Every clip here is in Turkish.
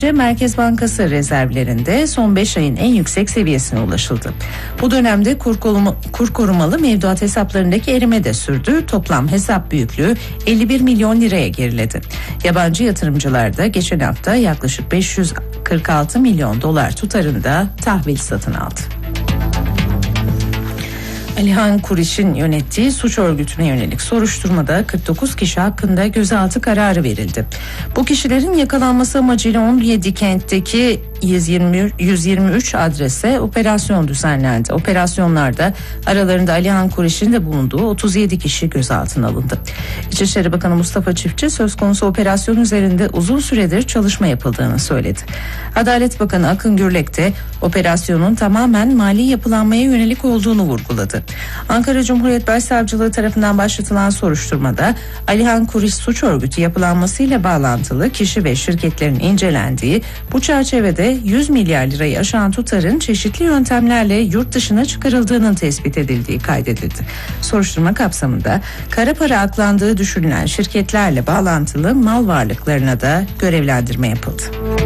Merkez Bankası rezervlerinde son 5 ayın en yüksek seviyesine ulaşıldı. Bu dönemde kur korumalı mevduat hesaplarındaki erime de sürdü. Toplam hesap büyüklüğü 51 milyon liraya geriledi. Yabancı yatırımcılar da geçen hafta yaklaşık 546 milyon dolar tutarında tahvil satın aldı. Alihan Kuriş'in yönettiği suç örgütüne yönelik soruşturmada 49 kişi hakkında gözaltı kararı verildi. Bu kişilerin yakalanması amacıyla 17 kentteki 123 adrese operasyon düzenlendi. Operasyonlarda aralarında Alihan Kuriş'in de bulunduğu 37 kişi gözaltına alındı. İçişleri Bakanı Mustafa Çiftçi söz konusu operasyon üzerinde uzun süredir çalışma yapıldığını söyledi. Adalet Bakanı Akın Gürlek de operasyonun tamamen mali yapılanmaya yönelik olduğunu vurguladı. Ankara Cumhuriyet Başsavcılığı tarafından başlatılan soruşturmada Alihan Kuriş suç örgütü yapılanmasıyla bağlantılı kişi ve şirketlerin incelendiği, bu çerçevede 100 milyar lirayı aşan tutarın çeşitli yöntemlerle yurt dışına çıkarıldığının tespit edildiği kaydedildi. Soruşturma kapsamında kara para aklandığı düşünülen şirketlerle bağlantılı mal varlıklarına da görevlendirme yapıldı.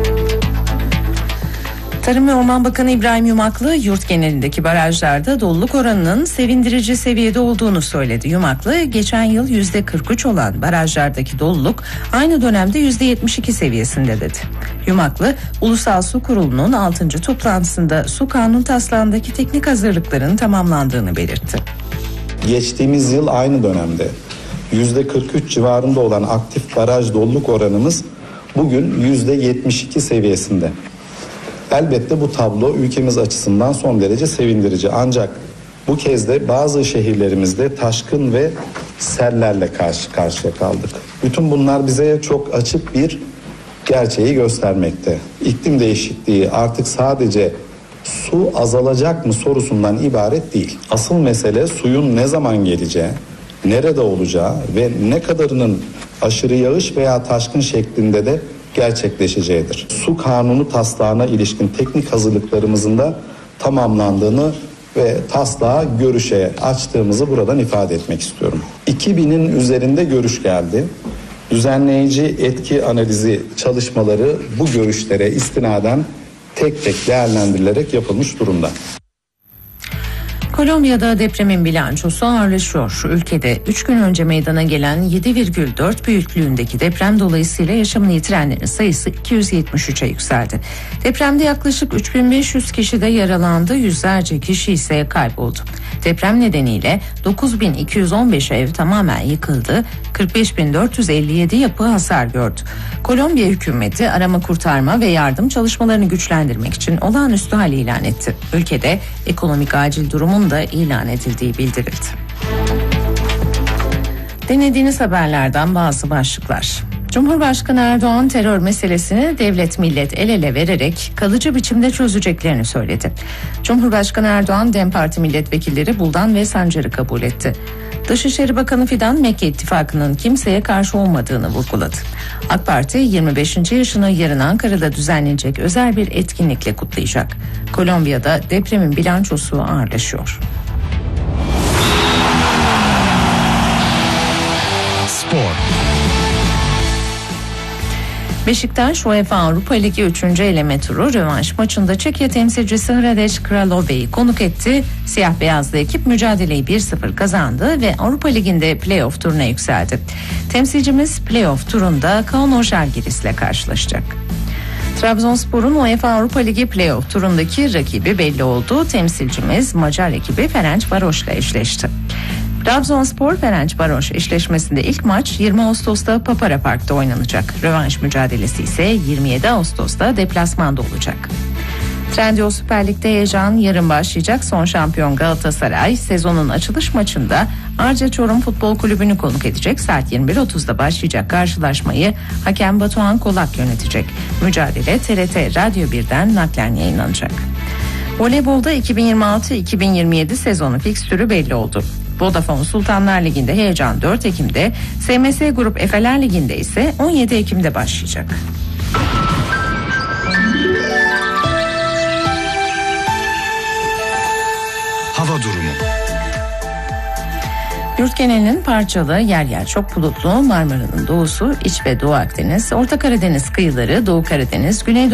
Tarım ve Orman Bakanı İbrahim Yumaklı yurt genelindeki barajlarda doluluk oranının sevindirici seviyede olduğunu söyledi. Yumaklı geçen yıl %43 olan barajlardaki doluluk aynı dönemde %72 seviyesinde dedi. Yumaklı Ulusal Su Kurulu'nun 6. toplantısında su kanun taslağındaki teknik hazırlıkların tamamlandığını belirtti. Geçtiğimiz yıl aynı dönemde %43 civarında olan aktif baraj doluluk oranımız bugün %72 seviyesinde. Elbette bu tablo ülkemiz açısından son derece sevindirici. Ancak bu kez de bazı şehirlerimizde taşkın ve sellerle karşı karşıya kaldık. Bütün bunlar bize çok açık bir gerçeği göstermekte. İklim değişikliği artık sadece su azalacak mı sorusundan ibaret değil. Asıl mesele suyun ne zaman geleceği, nerede olacağı ve ne kadarının aşırı yağış veya taşkın şeklinde de gerçekleşeceğidir. Su kanunu taslağına ilişkin teknik hazırlıklarımızın da tamamlandığını ve taslağı görüşe açtığımızı buradan ifade etmek istiyorum. 2000'in üzerinde görüş geldi. Düzenleyici etki analizi çalışmaları bu görüşlere istinaden tek tek değerlendirilerek yapılmış durumda. Kolombiya'da depremin bilançosu ağırlaşıyor. Ülkede 3 gün önce meydana gelen 7,4 büyüklüğündeki deprem dolayısıyla yaşamını yitirenlerin sayısı 273'e yükseldi. Depremde yaklaşık 3500 kişi de yaralandı, yüzlerce kişi ise kayboldu. Deprem nedeniyle 9215 ev tamamen yıkıldı, 45.457 yapı hasar gördü. Kolombiya hükümeti arama kurtarma ve yardım çalışmalarını güçlendirmek için olağanüstü hal ilan etti. Ülkede ekonomik acil durumun da ilan edildiği bildirildi. Dinlediğiniz haberlerden bazı başlıklar. Cumhurbaşkanı Erdoğan terör meselesini devlet millet el ele vererek kalıcı biçimde çözeceklerini söyledi. Cumhurbaşkanı Erdoğan DEM Parti milletvekilleri Buldan ve Sancar'ı kabul etti. Dışişleri Bakanı Fidan Mekke İttifakı'nın kimseye karşı olmadığını vurguladı. AK Parti 25. yaşını yarın Ankara'da düzenlenecek özel bir etkinlikle kutlayacak. Kolombiya'da depremin bilançosu ağırlaşıyor. Spor. Beşiktaş UEFA Avrupa Ligi 3. eleme turu rövanş maçında Çekya temsilcisi Hradec Kralové'yi konuk etti. Siyah beyazlı ekip mücadeleyi 1-0 kazandı ve Avrupa Ligi'nde play-off turuna yükseldi. Temsilcimiz play-off turunda Kauno Žalgiris'le karşılaşacak. Trabzonspor'un UEFA Avrupa Ligi play-off turundaki rakibi belli oldu. Temsilcimiz Macar ekibi Ferencvaros'la eşleşti. Trabzonspor Ferencvaros eşleşmesinde ilk maç 20 Ağustos'ta Papara Park'ta oynanacak. Rövanş mücadelesi ise 27 Ağustos'ta deplasmanda olacak. Trendyol Süper Lig'de heyecan yarın başlayacak. Son şampiyon Galatasaray sezonun açılış maçında Arca Çorum Futbol Kulübü'nü konuk edecek. Saat 21.30'da başlayacak karşılaşmayı hakem Batuhan Kolak yönetecek. Mücadele TRT Radyo 1'den naklen yayınlanacak. Voleybolda 2026-2027 sezonu fikstürü belli oldu. Vodafone Sultanlar Ligi'nde heyecan 4 Ekim'de, SMS Grup Efeler Ligi'nde ise 17 Ekim'de başlayacak. Hava durumu. Yurt genelinin parçalı, yer yer çok bulutlu, Marmara'nın doğusu, iç ve Doğu Akdeniz, Orta Karadeniz kıyıları, Doğu Karadeniz, Güneydoğu